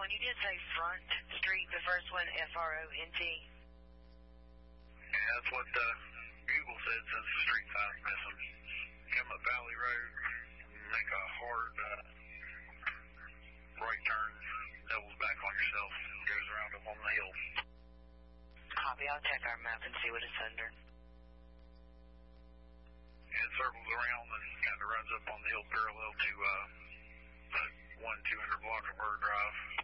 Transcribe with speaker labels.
Speaker 1: one. You did say Front Street, the first one, Front.
Speaker 2: Yeah, that's what Google said since the street sign's missing. Come up Valley Road, make a hard right turn, doubles back on yourself, goes around up on the hill.
Speaker 1: Copy. I'll check our map and see what it's under.
Speaker 2: And it circles around and kind of runs up on the hill parallel to 200 block of Bird Drive.